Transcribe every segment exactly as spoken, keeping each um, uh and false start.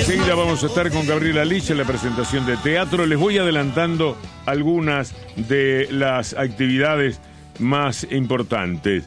Enseguida vamos a estar con Gabriela Lich en la presentación de teatro. Les voy adelantando algunas de las actividades más importantes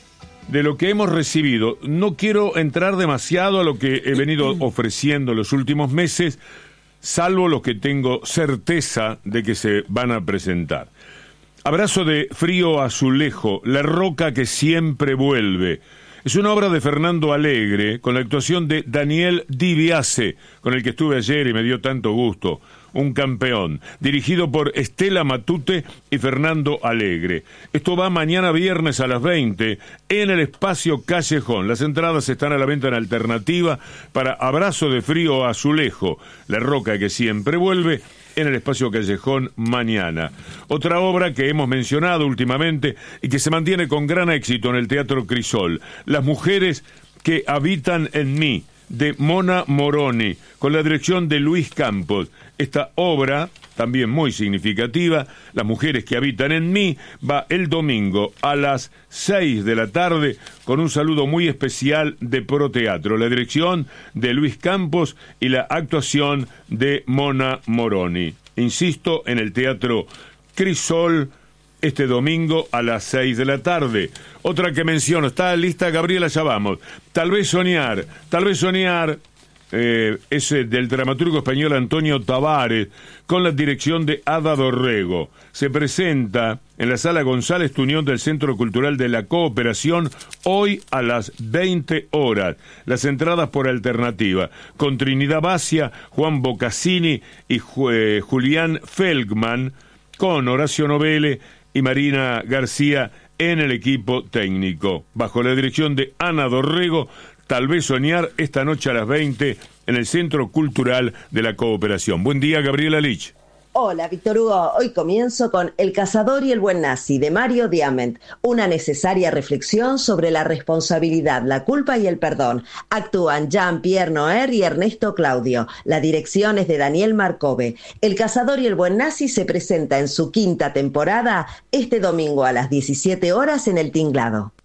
de lo que hemos recibido. No quiero entrar demasiado a lo que he venido ofreciendo los últimos meses, salvo los que tengo certeza de que se van a presentar. Abrazo de Frío Azulejo, La roca que siempre vuelve. Es una obra de Fernando Alegre, con la actuación de Daniel Di Biase, con el que estuve ayer y me dio tanto gusto. Un campeón, dirigido por Estela Matute y Fernando Alegre. Esto va mañana viernes a las veinte en el Espacio Callejón. Las entradas están a la venta en alternativa para Abrazo de Frío Azulejo, La roca que siempre vuelve, en el Espacio Callejón mañana. Otra obra que hemos mencionado últimamente y que se mantiene con gran éxito en el Teatro Crisol, Las mujeres que habitan en mí, de Mona Moroni, con la dirección de Luis Campos. Esta obra, también muy significativa, Las mujeres que habitan en mí, va el domingo a las seis de la tarde con un saludo muy especial de Proteatro, la dirección de Luis Campos y la actuación de Mona Moroni. Insisto, en el Teatro Crisol, este domingo a las seis de la tarde. Otra que menciono, está lista Gabriela, ya vamos. Tal vez soñar, tal vez soñar, eh, es del dramaturgo español Antonio Tavares, con la dirección de Ada Dorrego. Se presenta en la Sala González Tuñón del Centro Cultural de la Cooperación, hoy a las veinte horas. Las entradas por alternativa, con Trinidad Bacia, Juan Bocassini y eh, Julián Feldman, con Horacio Novelle y Marina García en el equipo técnico. Bajo la dirección de Ana Dorrego, Tal vez soñar, esta noche a las veinte en el Centro Cultural de la Cooperación. Buen día, Gabriela Lich. Hola, Víctor Hugo. Hoy comienzo con El cazador y el buen nazi, de Mario Diamant. Una necesaria reflexión sobre la responsabilidad, la culpa y el perdón. Actúan Jean-Pierre Noer y Ernesto Claudio. La dirección es de Daniel Marcove. El cazador y el buen nazi se presenta en su quinta temporada este domingo a las diecisiete horas en El Tinglado.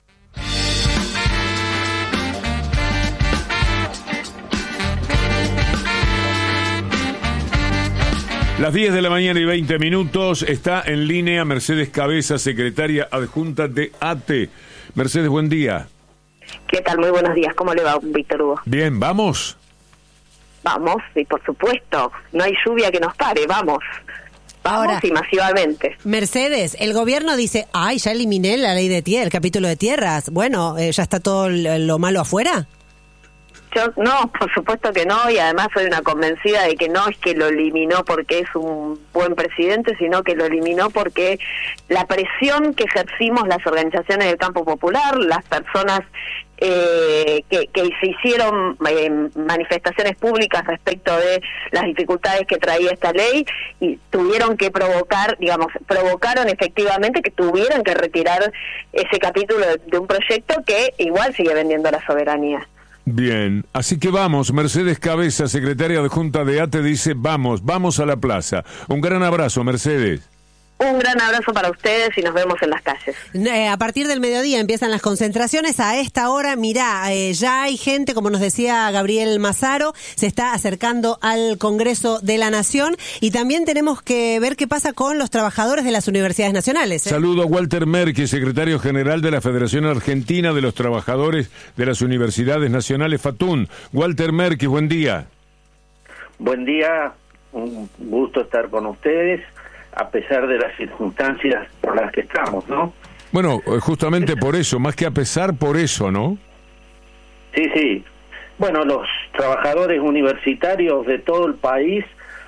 Las diez de la mañana y veinte minutos, está en línea Mercedes Cabeza, secretaria adjunta de A T E. Mercedes, buen día. ¿Qué tal? Muy buenos días. ¿Cómo le va, Víctor Hugo? Bien, ¿vamos? Vamos, y por supuesto, no hay lluvia que nos pare, vamos. Vamos. Ahora, y masivamente. Mercedes, el gobierno dice, ay, ya eliminé la ley de tierra, el capítulo de tierras. Bueno, eh, ¿ya está todo lo malo afuera? Yo, no, por supuesto que no, y además soy una convencida de que no es que lo eliminó porque es un buen presidente, sino que lo eliminó porque la presión que ejercimos las organizaciones del campo popular, las personas eh, que, que se hicieron eh, manifestaciones públicas respecto de las dificultades que traía esta ley, y tuvieron que provocar, digamos, provocaron efectivamente que tuvieran que retirar ese capítulo de, de un proyecto que igual sigue vendiendo la soberanía. Bien, así que vamos, Mercedes Cabeza, secretaria adjunta de A T E, dice vamos, vamos a la plaza. Un gran abrazo, Mercedes. Un gran abrazo para ustedes y nos vemos en las calles. Eh, a partir del mediodía empiezan las concentraciones. A esta hora, mirá, eh, ya hay gente, como nos decía Gabriel Mazaro, se está acercando al Congreso de la Nación, y también tenemos que ver qué pasa con los trabajadores de las universidades nacionales. ¿eh? Saludo a Walter Merkis, secretario general de la Federación Argentina de los Trabajadores de las Universidades Nacionales, FATUN. Walter Merkis, buen día. Buen día, un gusto estar con ustedes, a pesar de las circunstancias por las que estamos, ¿no? Bueno, justamente por eso, más que a pesar, por eso, ¿no? Sí, sí. Bueno, los trabajadores universitarios de todo el país,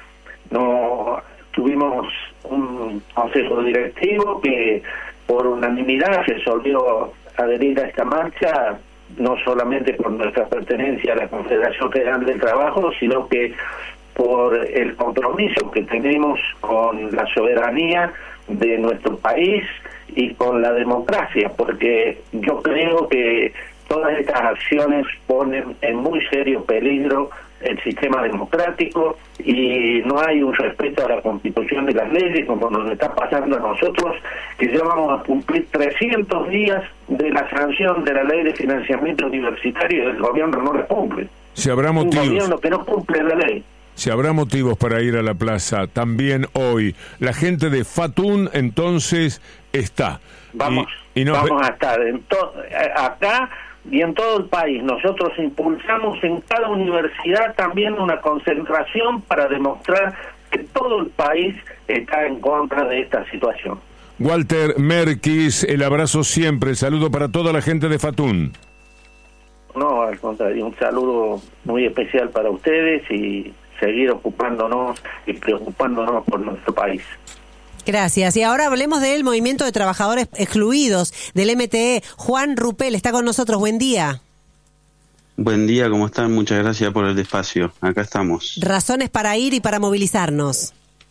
no tuvimos un consejo directivo que por unanimidad resolvió adherir a esta marcha, no solamente por nuestra pertenencia a la Confederación Federal del Trabajo, sino que por el compromiso que tenemos con la soberanía de nuestro país y con la democracia, porque yo creo que todas estas acciones ponen en muy serio peligro el sistema democrático, y no hay un respeto a la Constitución y las leyes, como nos está pasando a nosotros, que ya vamos a cumplir trescientos días de la sanción de la Ley de Financiamiento Universitario, y el gobierno no la cumple. Si habrá un motivos. gobierno que no cumple la ley. Si habrá motivos para ir a la plaza también hoy. La gente de Fatún entonces está. Vamos, y, y no... vamos a estar en to- acá y en todo el país. Nosotros impulsamos en cada universidad también una concentración para demostrar que todo el país está en contra de esta situación. Walter Merkis, el abrazo siempre. El saludo para toda la gente de Fatún. No, al contrario, un saludo muy especial para ustedes y seguir ocupándonos y preocupándonos por nuestro país. Gracias. Y ahora hablemos del Movimiento de Trabajadores Excluidos, del M T E. Juan Rupel está con nosotros. Buen día. Buen día, ¿cómo están? Muchas gracias por el espacio. Acá estamos. Razones para ir y para movilizarnos.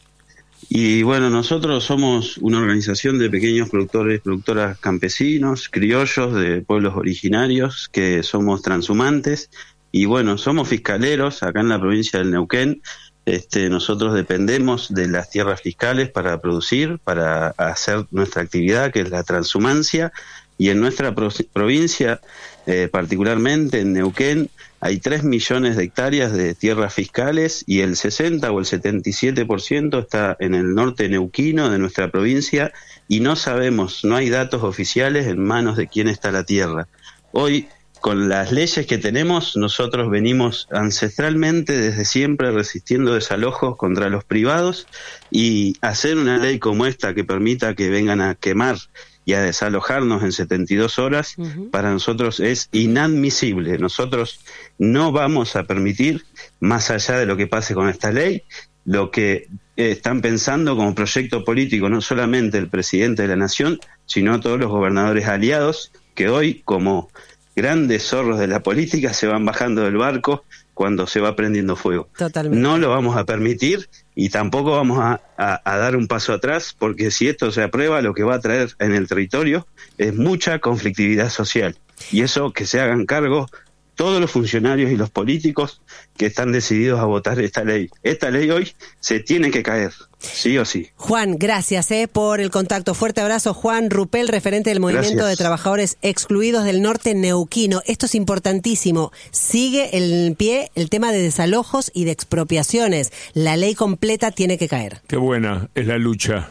Y bueno, nosotros somos una organización de pequeños productores, productoras campesinos, criollos de pueblos originarios, que somos transhumantes. Y bueno, somos fiscaleros acá en la provincia del Neuquén. Este, nosotros dependemos de las tierras fiscales para producir, para hacer nuestra actividad, que es la transhumancia. Y en nuestra pro- provincia, eh, particularmente en Neuquén, hay tres millones de hectáreas de tierras fiscales y el sesenta o el setenta y siete por ciento está en el norte neuquino de nuestra provincia y no sabemos, no hay datos oficiales en manos de quién está la tierra. Hoy, con las leyes que tenemos, nosotros venimos ancestralmente desde siempre resistiendo desalojos contra los privados, y hacer una ley como esta que permita que vengan a quemar y a desalojarnos en setenta y dos horas, uh-huh. para nosotros es inadmisible. Nosotros no vamos a permitir, más allá de lo que pase con esta ley, lo que eh, están pensando como proyecto político, no solamente el presidente de la nación, sino todos los gobernadores aliados, que hoy, como grandes zorros de la política, se van bajando del barco cuando se va prendiendo fuego. Totalmente. No lo vamos a permitir y tampoco vamos a, a, a dar un paso atrás, porque si esto se aprueba, lo que va a traer en el territorio es mucha conflictividad social. Y eso, que se hagan cargo todos los funcionarios y los políticos que están decididos a votar esta ley. Esta ley hoy se tiene que caer, sí o sí. Juan, gracias eh, por el contacto. Fuerte abrazo, Juan Rupel, referente del Movimiento gracias. de Trabajadores Excluidos del Norte Neuquino. Esto es importantísimo. Sigue en pie el tema de desalojos y de expropiaciones. La ley completa tiene que caer. Qué buena es la lucha.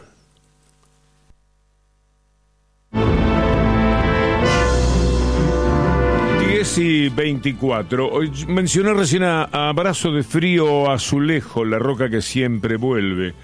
Y veinticuatro. Hoy mencioné recién a, a Abrazo de Frío Azulejo, la roca que siempre vuelve,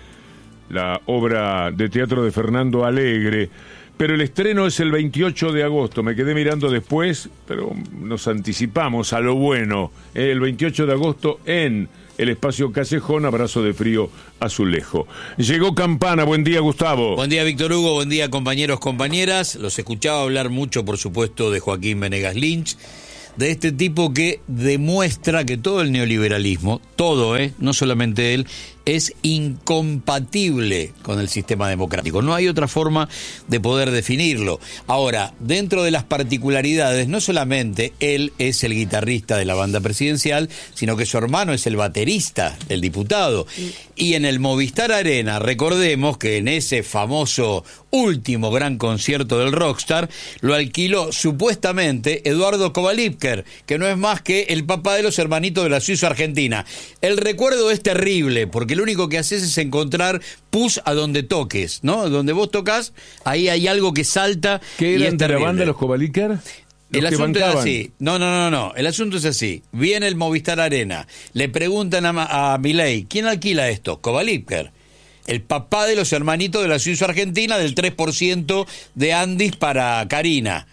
la obra de teatro de Fernando Alegre, pero el estreno es el veintiocho de agosto. Me quedé mirando después, pero nos anticipamos a lo bueno. El veintiocho de agosto en el Espacio Callejón, Abrazo de Frío Azulejo. Llegó Campana. Buen día, Gustavo. Buen día, Víctor Hugo. Buen día, compañeros, compañeras. Los escuchaba hablar mucho, por supuesto, de Joaquín Venegas Lynch, de este tipo que demuestra que todo el neoliberalismo, todo, ¿eh? no solamente él, es incompatible con el sistema democrático. No hay otra forma de poder definirlo. Ahora, dentro de las particularidades, no solamente él es el guitarrista de la banda presidencial, sino que su hermano es el baterista, el diputado. Y en el Movistar Arena, recordemos que en ese famoso último gran concierto del Rockstar, lo alquiló supuestamente Eduardo Kovalipker, que no es más que el papá de los hermanitos de la Suiza-Argentina. El recuerdo es terrible, porque lo único que haces es encontrar pus a donde toques, ¿no? Donde vos tocas, ahí hay algo que salta. ¿Qué y eran es de la terrible. banda los Kovalipker? El asunto es así. No, no, no, no. El asunto es así. Viene el Movistar Arena. Le preguntan a, a Milei, ¿quién alquila esto? Kovalipker, el papá de los hermanitos de la Suiza-Argentina, del tres por ciento de Andis para Karina.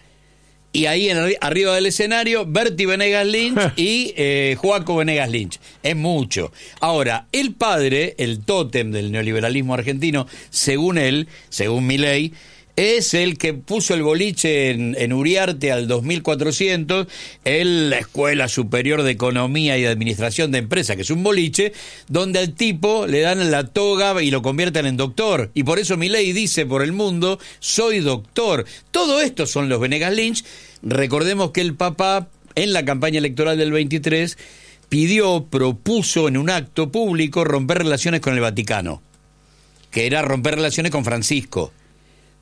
Y ahí en, arriba del escenario, Berti Venegas Lynch y eh, Joaco Venegas Lynch. Es mucho. Ahora, el padre, el tótem del neoliberalismo argentino, según él, según Milei, es el que puso el boliche en, en Uriarte al dos mil cuatrocientos, en la Escuela Superior de Economía y Administración de Empresas, que es un boliche, donde al tipo le dan la toga y lo convierten en doctor. Y por eso Milei dice por el mundo, soy doctor. Todo esto son los Venegas Lynch. Recordemos que el papá, en la campaña electoral del veintitrés, pidió, propuso en un acto público romper relaciones con el Vaticano, que era romper relaciones con Francisco.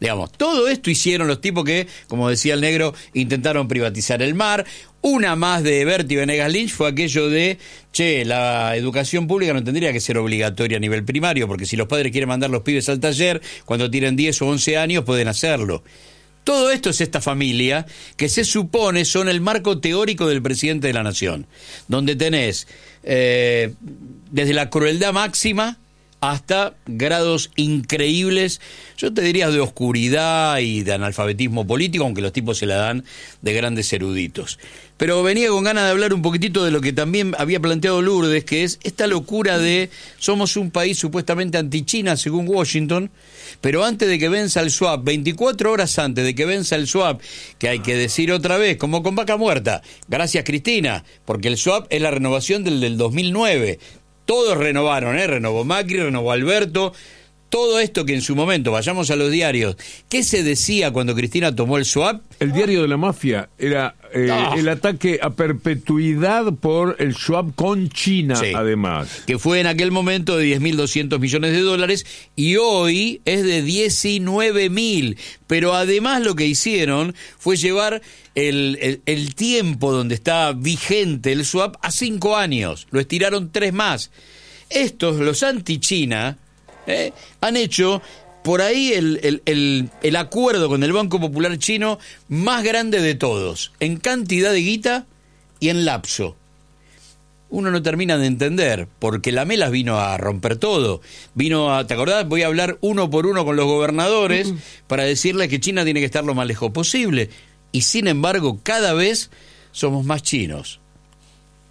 Digamos, todo esto hicieron los tipos que, como decía el negro, intentaron privatizar el mar. Una más de Berti Venegas Lynch fue aquello de, che, la educación pública no tendría que ser obligatoria a nivel primario, porque si los padres quieren mandar los pibes al taller, cuando tienen diez o once años pueden hacerlo. Todo esto es esta familia que se supone son el marco teórico del presidente de la nación, donde tenés eh, desde la crueldad máxima hasta grados increíbles, yo te diría de oscuridad y de analfabetismo político, aunque los tipos se la dan de grandes eruditos. Pero venía con ganas de hablar un poquitito de lo que también había planteado Lourdes, que es esta locura de somos un país supuestamente anti-China según Washington, pero antes de que venza el swap, veinticuatro horas antes de que venza el swap, que hay que decir otra vez, como con vaca muerta, gracias Cristina, porque el swap es la renovación del, del dos mil nueve, todos renovaron, ¿eh? Renovó Macri, renovó Alberto, todo esto que en su momento, vayamos a los diarios, ¿qué se decía cuando Cristina tomó el swap? El diario de la mafia era eh, oh. el ataque a perpetuidad por el swap con China, sí, además. Que fue en aquel momento de diez mil doscientos millones de dólares y hoy es de diecinueve mil. Pero además lo que hicieron fue llevar el, el, el tiempo donde está vigente el swap a cinco años. Lo estiraron tres más. Estos, los anti-China, eh, han hecho por ahí el, el, el, el acuerdo con el Banco Popular Chino más grande de todos, en cantidad de guita y en lapso. Uno no termina de entender, porque la Melas vino a romper todo. Vino a, ¿te acordás? Voy a hablar uno por uno con los gobernadores uh-huh. para decirles que China tiene que estar lo más lejos posible. Y sin embargo, cada vez somos más chinos.